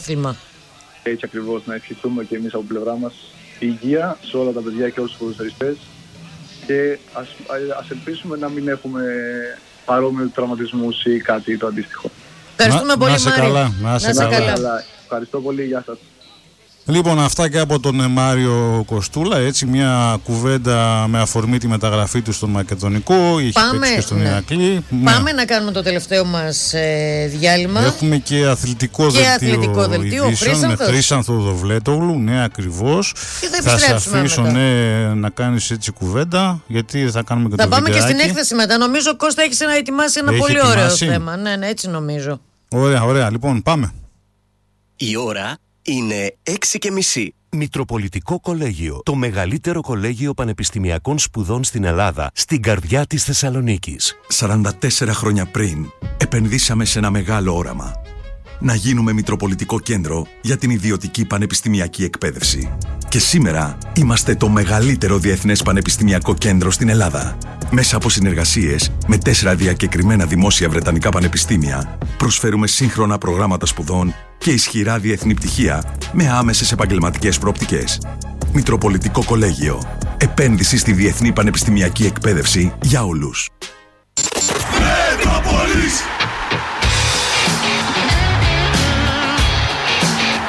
πρωτάθλημα. Έτσι ακριβώς, να ευχηθούμε και εμείς από πλευρά μας υγεία σε όλα τα παιδιά και όλους τους ποδοσφαιριστές και ας ελπίσουμε να μην έχουμε παρόμοιους τραυματισμούς ή κάτι το αντίστοιχο. Ευχαριστούμε πολύ, Μάριο. Να σε καλά. Ευχαριστώ πολύ, γεια σας. Λοιπόν, αυτά και από τον Μάριο Κοστούλα. Έτσι, μια κουβέντα με αφορμή τη μεταγραφή του στον Μακεδονικό. Είχε παίξει και στον Ηρακλή. Πάμε να κάνουμε το τελευταίο μας διάλειμμα. Έχουμε και αθλητικό δελτίο με Χρήσανθο Δοβλέτογλου. Ναι, ακριβώς. Θα σε αφήσω να κάνεις έτσι κουβέντα, γιατί θα κάνουμε και το βιντεάκι. Θα πάμε και στην έκθεση μετά. Νομίζω, Κώστα, έχεις ετοιμάσει ένα πολύ ωραίο θέμα. Ναι, έτσι νομίζω. Ωραία. Λοιπόν, πάμε. Η ώρα είναι 6:30. Μητροπολιτικό Κολέγιο, το μεγαλύτερο κολέγιο πανεπιστημιακών σπουδών στην Ελλάδα, στην καρδιά της Θεσσαλονίκης. 44 χρόνια πριν, επενδύσαμε σε ένα μεγάλο όραμα. Να γίνουμε Μητροπολιτικό Κέντρο για την ιδιωτική πανεπιστημιακή εκπαίδευση. Και σήμερα είμαστε το μεγαλύτερο διεθνές πανεπιστημιακό κέντρο στην Ελλάδα. Μέσα από συνεργασίες με 4 διακεκριμένα δημόσια βρετανικά πανεπιστήμια, προσφέρουμε σύγχρονα προγράμματα σπουδών και ισχυρά διεθνή πτυχία με άμεσες επαγγελματικές προοπτικές. Μητροπολιτικό Κολέγιο. Επένδυση στη διεθνή πανεπιστημιακή εκπαίδευση για όλους.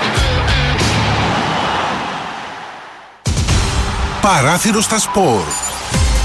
Παράθυρο στα σπορ.